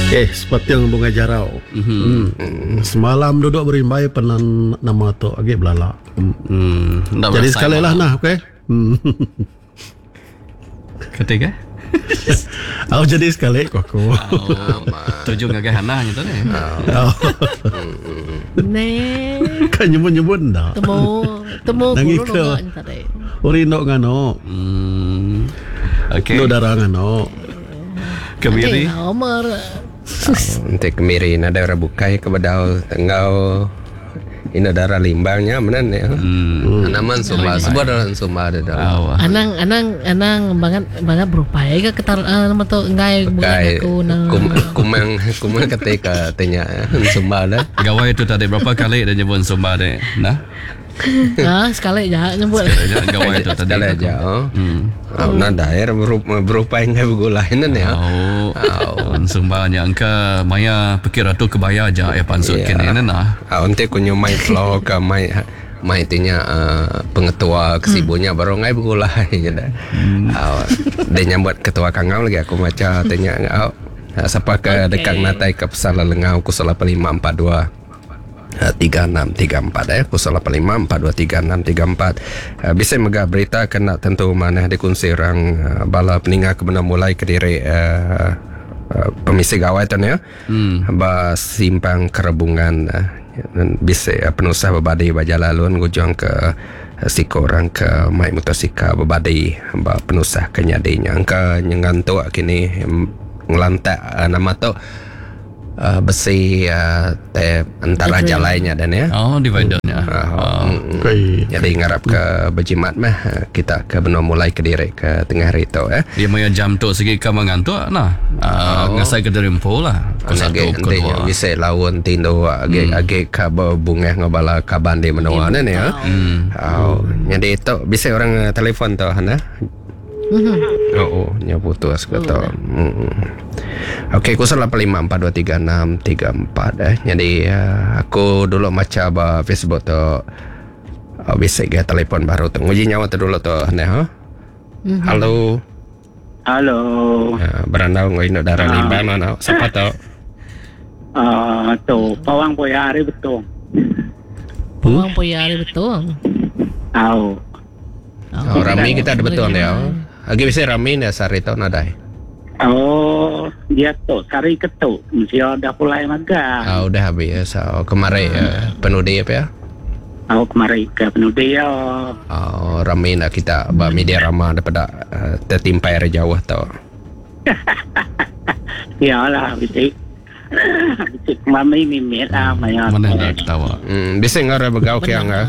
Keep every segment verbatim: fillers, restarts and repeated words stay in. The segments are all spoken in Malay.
Eh, seperti yang bunga jarau. Mm-hmm. Hmm. Semalam duduk berimbai penan nama tu agak belala. Hmm. Hmm. Jadi sekali lah nah, okey. Hmm. Ketiga? Aku jadi sekali kok aku. Oh, tujuh ngagah hanah gitu nih. Oh. Ne. Kan nyebut-nyebut dah. Temu, temu kulo no tadi. Uri no ngano. Hmm. Okey. No darah ngano. Kemiri. Nomor. Untuk kemiri ada orang bukai ke badau tenggau ini darah limbangnya menan ya. Hmm. Anaman sumba sebuah dalam sumba ada dalam. Anang anang anang banget banget berupaya ke ketar nama tu ngai bukan aku nang. Kumang kumang ketika tanya sumba dah. Gawai itu tadi berapa kali dia nyebut sumba deh. Nah. Ah, sekali aja nyebut. Sekali aja gawai itu tadi. Sekali aja. Oh. Hmm. Oh, nah daerah berupa berupaya ngai begulainan ya. Oh. Oh. Sumbanya angka maya pikir tu kebaya aja ya pansut kene nah. Ah, untuk kunyo mai flow ke mai mai tinya uh, pengetua kesibunya hmm. baru ngai begulai gitu. Hmm. Ah, dia nyambut ketua kangau lagi aku baca tanya ngau. Siapa ke okay. Dekat natai ke pesala lengau ku nol lima empat dua tiga enam tiga empat eh ku nol lima empat dua tiga enam tiga empat. Uh, bisa megah berita kena tentu mana dikunci orang uh, bala peninggal kebenar mulai Kediri uh, uh, pemisi gawai tu ya. Hmm. Ba simpang kerebungan uh, bisa uh, penusah babadi bajalalun gujang ke uh, sikorang ke mai mutosika babadi ba penusah kenyadinya angka nyangantu kini ngelantak uh, nama tu Uh, besi uh, te antara jalannya dan ya. Oh, dividernya. Uh, oh. mm, okay. Jadi ngarap ke Bejimat mah kita ke benar mulai ke Kediri ke tengah hari tu eh. Dia maya jam tu segi ke mengantuk nah. Uh, oh. Ngasai ke Derimpo lah. Ko satu kedua. Bisa lawan tindo age hmm. age ka bunga ngabala ka bande menua ne ya. Hmm. Oh, jadi itu bisa orang telefon tu hana. Mm-hmm. Oh, oh, nya putus kata. Mm-hmm. Okey, ku nol lima empat dua tiga enam tiga empat eh. Jadi uh, aku dulu macam ba Facebook tu uh, bisa ke telefon baru tu. Nguji nyawa tu dulu tu nah. Ha? Mm-hmm. Halo. Halo. Uh, berandau ngoi nak darah uh. limbah mana? Siapa tu? Ah, uh, tu Pawang Poyari betul. Pawang Poyari betul. Tahu. Oh, oh, Rami kita ada betul ya. Agi bisa Rami ni sari tu nadai. Oh, dia tu sari ketuk. Mesti dah mulai maga. Ah, udah habis. So, kemarin uh, penudi apa ya? Oh, kemarin ke penudi ya. Oh, Rami nak kita ba media ramah daripada uh, tertimpai dari jauh tu. Ya lah, bisa. Bisa mami mimit ah, maya. Mana nak ketawa? Hmm, bisa ngara begau ke angga?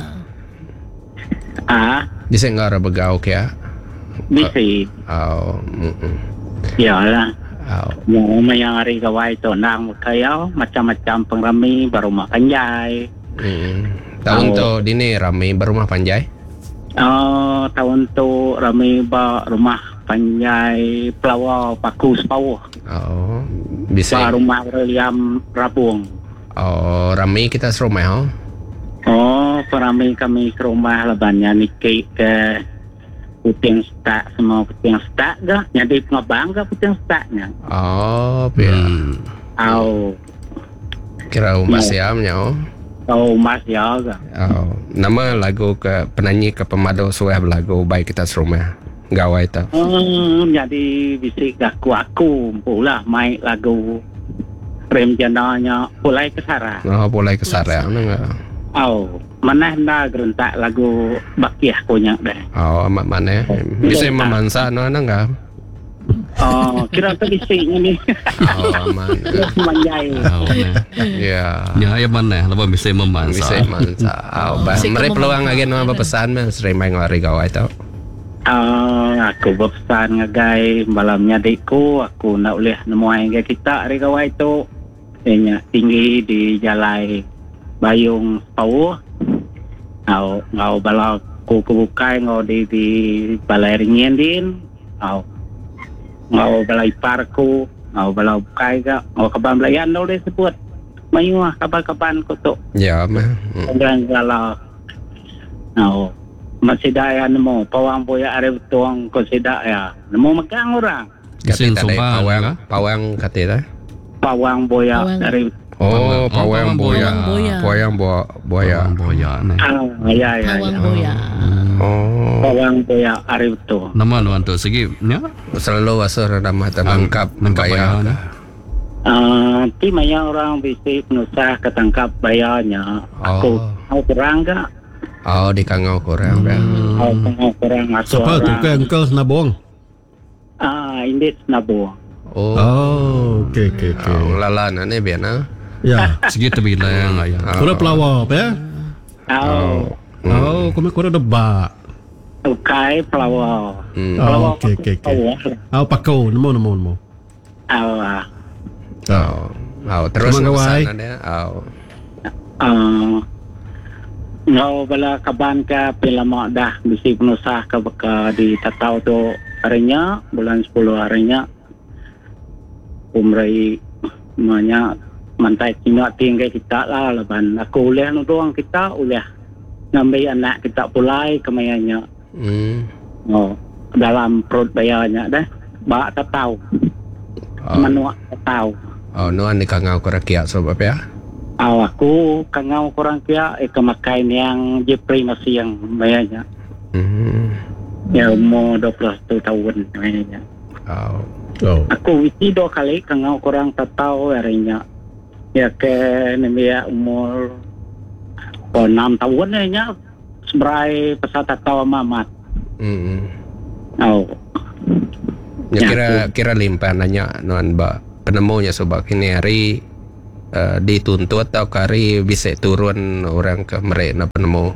Ah, bisa ngara begau ke? Bisa. Oh, mm-mm. Ya lah. Oh. Mau yang hari kawai tu nang kaya macam-macam pengrami berumah panjai. Hmm. Tahun oh. tu dini rami berumah panjai? Oh, tahun tu rami berumah panjai Pelawau Paku Sepawah. Oh, bisa. Rumah William Rabung. Oh, rami kita serumah oh. Oh, rami kami serumah lebannya nikah ke puting stak semua puting stak dah jadi pengabang ke puting staknya. Oh, biar. Hmm. Oh. Kira umas siamnya oh. Oh, mas ya ke. Oh, nama lagu ke penyanyi ke pemadu suah lagu baik kita serumah gawai tu. Hmm, jadi bisik aku aku pula main lagu Rem Jandanya Pulai Kesara. Oh, Pulai Kesara enggak. Oh, mana hendak gerentak lagu Bakiah punya deh. Oh, amat mana? Bisa memansa no enggak? Oh, kira tu bisik ni. Oh, aman. Manjai. Oh, ya. Ya, ya mana? Lepas bisa memansa. Bisa memansa. Oh, bah, mereka peluang lagi no berpesan men sering main ngari gawai tu. Oh, aku berpesan ngagai malamnya adikku, aku nak boleh nemu yang kita hari gawai tu. Nya tinggi di Jalai Bayung Pau. Ngau ngau bala ku kebukai ngau di di balai ringin din. Ngau ngau balai parku, ngau bala bukai ga, ngau kaban belayan dah boleh sebut. Mayu ah kaban-kaban ku tu. Ya mah. Ngau bala. Ngau masih daya nemu pawang boya are betuang ko sida ya. Nemu megang orang. Kata tadi pawang pawang kata dah. Pawang Boya Pawang. dari Oh, Oh, pawang pawang boya. boya. Pawang bo- boya. Pawang boya ni. ah, ya ya Pawang ya. Boya. Oh, Pawang Boya hari itu. Nama luan tu segi nya. selalu asal nama terangkap Nangkap bayar. bayar ni. Ah, ti maya orang bisik nusa ketangkap bayarnya. Aku Oh. mau kurang gak? Oh, di kangau kurang ya. Mau mau kurang masuk Siapa tu ke orang. Uncle Nabong? Ah, ini nabo. Oh, Oh, okey okey okey. oh lalan ni biar na. Ya. Segi terbilang ayah. Kura pelawak apa ya? Oh, Oh, kau kura debak. ukai pelawa. Hmm. Oh, okey okey okey. Oh, pakau, nemo nemo nemo. Ah, Oh, oh terus Terima kasih. sana dia. Oh, ah, ngau bala kaban ka pila mo dah bisik nusah ka baka di tatau tu harinya bulan sepuluh harinya umrai manya mantai kina tinggal kita lah laban aku uleh nu doang kita uleh ngambil anak kita pulai kemayanya hmm. oh dalam perut bayarnya dah bak tatau Oh, manuak tatau oh nuan di kangau kurang kiat sebab ya. aw aku kangau kurang kia eh kemakai yang jepri masih yang bayarnya Hmm. ya umur dua puluh satu tahun bayarnya Oh. Oh. aku isi dua kali kangau kurang tatau harinya ya ke nemia umur oh, enam tahun nya seberai pesat tatau mamat Hmm. oh Ya, Ya, kira kira limpah nanya nuan ba penemunya sebab kini hari uh, dituntut atau kari bisa turun orang ke mereka penemu.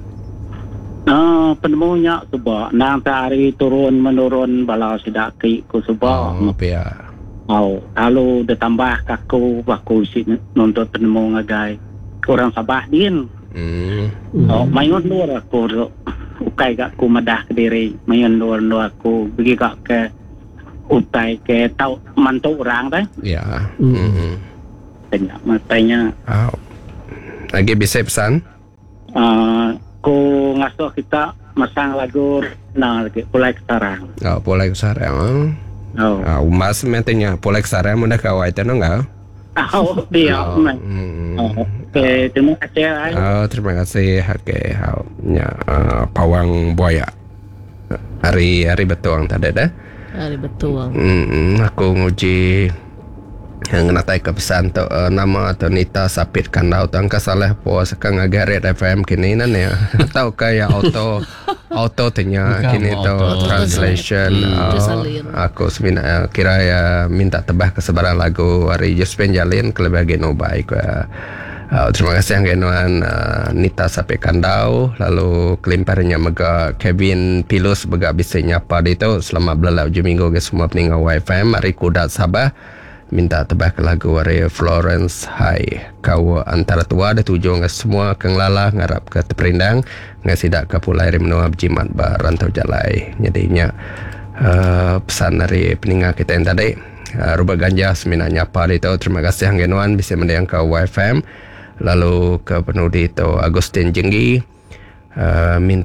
ah penemunya sebab nang hari turun menurun bala sidaki ku sebab Oh, pia. oh kalau ditambah kaku aku si nuntut penemu ngagai kurang sabah din Hmm. oh mayon luar aku ukai gak ku madah ke diri mayon luar luar aku pergi gak ke utai ke tau mantu orang dah Ya. Hmm. tanya matanya Oh. Lagi bisa pesan? uh, ku ngasuh kita masang lagu nah lagi mulai sekarang Oh, polai sarang. oh Oh, mas mentenya polai sarang mana kawai tu enggak? oh dia Oh. man. Hmm. Oh, oke terima kasih ay. Oh, terima kasih. Oke, okay. Ya, uh, pawang buaya. Hari hari betuang tadi dah. Hari betul. Hmm, aku nguji yang natai ke pesan tu uh, nama atau Nita Sapit Kandau tu angka salah po sekarang agaret F M kini nan ya. Tahu kaya auto auto tanya Bukan kini tu auto. translation. Hmm. Oh, Tersalin. aku semina uh, kira ya minta tebah kesebaran lagu hari Juspen Jalin kelebihan no baik. Uh, Uh, terima kasih yang genuan uh, Nita sampai Kandau lalu kelimparnya mega Kevin Pilus bega bisa nyapa itu selama belalau je minggu ke semua peninggal W F M mari kudat Sabah minta tebah ke lagu dari Florence Hai kau antara tua ada tujuh ngas semua keng lala ngarap ke teperindang ngas tidak ke pulai rimnoa jimat ba rantau jalai jadinya uh, pesan dari peninggal kita yang tadi uh, rubah ganja semina nyapa itu terima kasih yang genuan bisa mendiang ke W F M. Lalu ke penudi itu Agustin Jenggi uh, min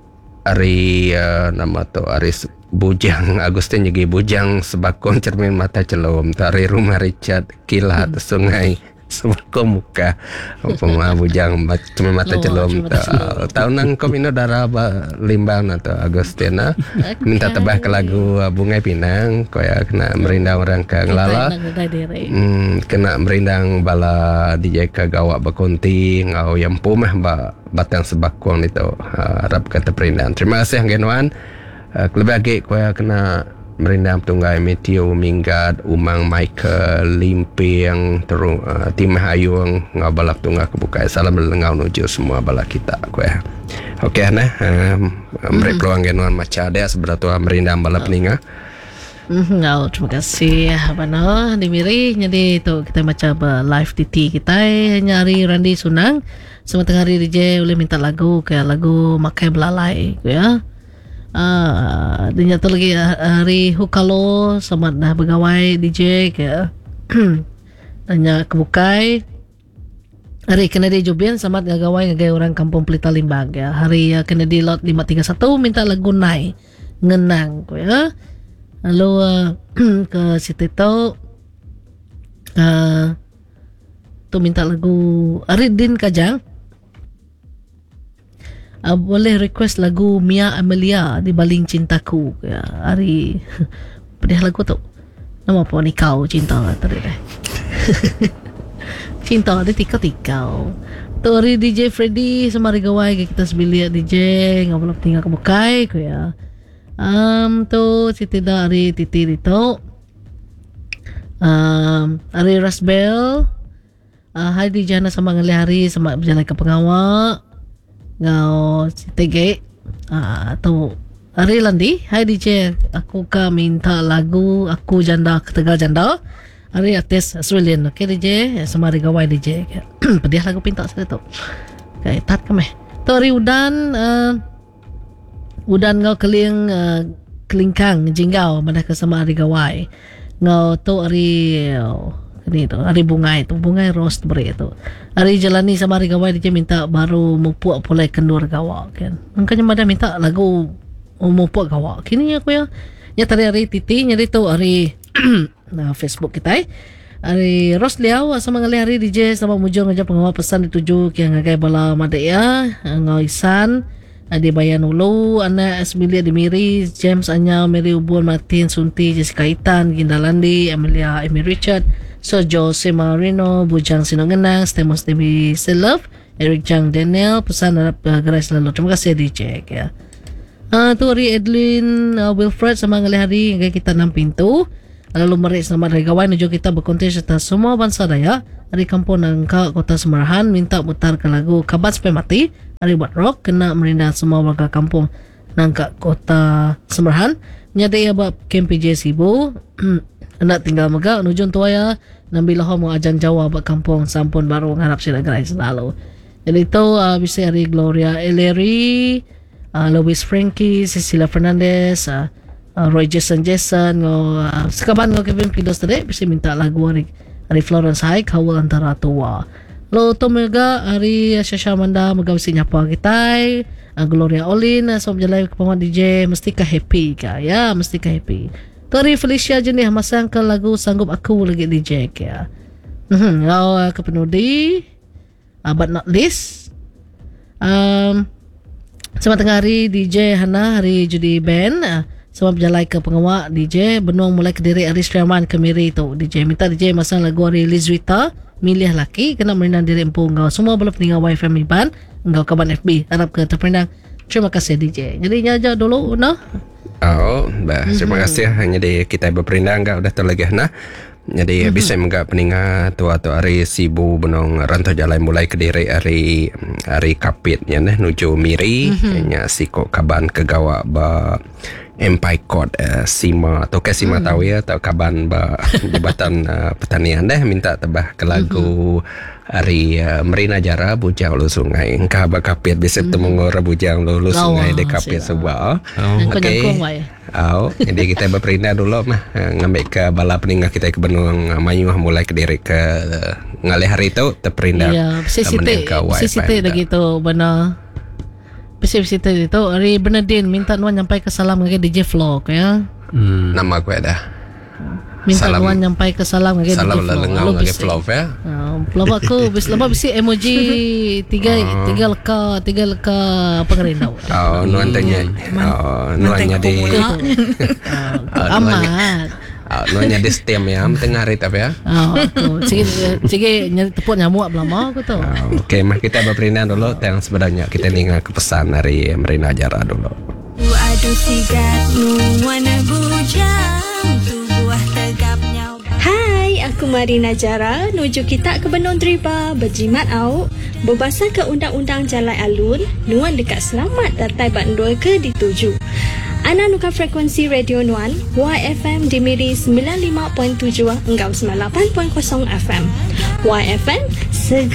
Ari uh, nama tu Aris Bujang Agustin Jenggi Bujang sebakong cermin mata celom tari rumah Richard kilat sungai sebakong muka pemah bujang cermin mata Oh, celom cermin mata celom. tahun nang komino darah ba limbang atau Agustina minta tebah ke lagu uh, Bungai Pinang koya kena merindang orang ke ngelala. Hmm, kena merindang bala D J ke gawak bakunti ngau yang pumah ba batang sebakuang itu uh, harap kata perindang. Terima kasih yang genuan. Uh, lebih lagi koya kena merindang tunggai Meteo Minggat Umang Michael Limpi yang terus uh, Timah Ayung ngau balap tunggai kebuka. Salam melengau nuju semua bala kita koya. Okey nah um, mereka peluang genuan macam ada seberapa merindang bala peninga. Hmm, oh, terima kasih apa no dimiri jadi tu kita macam uh, live T T kita eh, nyari Randy Sunang sementara hari D J boleh minta lagu kayak lagu Makai Belalai ya. Ah, dan nyata lagi uh, hari Hukalo sama dah pegawai D J ke hanya kebukai hari Kennedy Jubian sama gawai ngagai orang kampung Pelita Limbang ya. Hari uh, Kennedy Lot lima tiga satu minta lagu Nai ngenang ko ya. Lalu uh, ke situ tu uh, tu minta lagu Aridin Kajang. Uh, boleh request lagu Mia Amelia Di Baling Cintaku. Ya, hari pedih lagu tu. Nama apa ni kau cinta tadi dah. Cinta ada tikau-tikau. Tu hari D J Freddy sama hari gawai kita sebilik D J ngau belum tinggal ke bukai ku ya. Um tu Siti dah hari titi itu. Um hari Rasbel. Uh, hai di jana sama ngali hari sama berjalan ke pengawak. Ngau Siti Ge. Ah tu hari Landi. Hai D J, aku ka minta lagu Aku Janda Ketegal Janda. Hari artis Australian. Okay D J, sama hari gawai D J. Pedih lagu pinta saya tu. Okay, tat kemeh. Tu hari udan uh, udan ngau keling uh, kelingkang jinggau mana ke sama hari gawai. Ngau tu hari oh, ni tu hari bungai tu bungai rose tu beri tu. Hari jalani sama hari gawai D J minta baru mupuk pulai kendur gawak kan. Makanya mana minta lagu mupuk gawak. Kini aku ya. Ya tadi hari titi nyari tu hari nah, Facebook kita eh. Hari Ros Liao sama ngali hari D J sama mujung aja pengawal pesan dituju ke ngagai bala madaya ngau isan di Bayan Ulu anak Asmilia di Miri James Anya Mary Ubun Martin Sunti Jessica Itan Gindalandi Amelia Amy Richard Sojo Sema Marino Bujang Sinongenang Stemos Dewi Selov Eric Jang Daniel pesan harap uh, gerai selalu. Terima kasih D J ya. Ah uh, tu hari Edlin uh, Wilfred sama ngali hari ngagai kita enam pintu. Lalu mari selamat hari gawai nuju kita berkontes serta semua bangsa Dayak hari kampung Nangka Kota Semerahan minta mutar ke lagu Kabat Sampai Mati hari buat rock kena merindah semua warga kampung Nangka Kota Semerahan nyadai abab K M P J Sibu hendak tinggal megak nuju tuaya nambilah mau ajan Jawa abab kampung sampun baru ngarap sila gerai selalu. Jadi itu uh, bisa hari Gloria Ellery uh, Louis Frankie Cecilia Fernandez uh, Uh, Roy Jason Jason ngo uh, sekaban ngo Kevin Pidos tadi bisa minta lagu hari hari Florence High Kawal Antara Tua. Lo to mega hari Shasha Manda magaw si nyapa kita uh, Gloria Olin uh, so berjalan ke pemain D J mesti ka happy ka ya mesti ka happy. Tori Felicia jenih masang ke lagu Sanggup Aku lagi D J ya. Hmm ngau uh, ke penudi uh, but not least um sama tengah hari D J Hana hari Judy Band uh, sama berjalan ke pengawak D J Benuang mulai ke diri Aris Triaman ke Miri tu D J minta D J masang lagu hari Lizwita milih laki kena merinang diri empu engkau semua belum peninggal Y F M Iban engkau kaban F B harap ke terpendang. Terima kasih D J. Jadi nyaja dulu no. Oh, bah, terima kasih. Hanya di kita berperindah enggak udah terlagi nah. Jadi mm-hmm. bisa enggak peninga tua tu hari Sibu Benong rantau jalan mulai ke diri hari hari Kapit ya nah nuju Miri mm-hmm. nya siko kaban ke gawa ba Empire Court uh, Sima atau ke Sima mm-hmm. tahu ya atau kaban ba Jabatan uh, Pertanian dah minta tebah ke lagu mm-hmm. hari uh, Merina Jara Bujang Lu Sungai engkau ba Kapit bisa mm-hmm. temu ngora Bujang Lu, lu Sungai de Kapit sebuah. Oh. Okey. Oh, jadi kita berperindah dulu mah ngambil ke bala peninggal kita ke Benung Mayuh mulai ke diri ke uh, ngalih hari itu terperindah. Ya, sisi-sisi sisi gitu benar. Sisi itu hari Bernardine minta nuan nyampai ke salam ke D J Vlog ya. Hmm. Nama gue dah. Minta salam, nuan nyampai ke salam ke D J Vlog. Salam lengau ke Vlog ya. Vlog aku bis lepas bisi emoji tiga oh. tiga leka tiga leka apa ngerindau. Oh, nuan tanya. Oh, nuan jadi amat. Ah, nuan jadi stem ya, tengah hari tapi ya. Oh, tu. Sige sige nyari tepuk nyamuk belama aku tu. Oh, okey, mah kita berperindah dulu yang sebenarnya kita ningal ke pesan dari Merina Jara dulu. Aduh sigatmu warna bujang tu buah tegapnya. Hai, aku Marina Jara, nuju kita ke Benong Driba, berjimat au, berbahasa ke Undang-Undang Jalan Alun, nuan dekat Selamat Datai Bandul ke dituju. Ana nuka frekuensi Radio Nuan, Y F M di Miri sembilan puluh lima perpuluhan tujuh, enggau sembilan puluh lapan perpuluhan kosong F M. Y F M, segera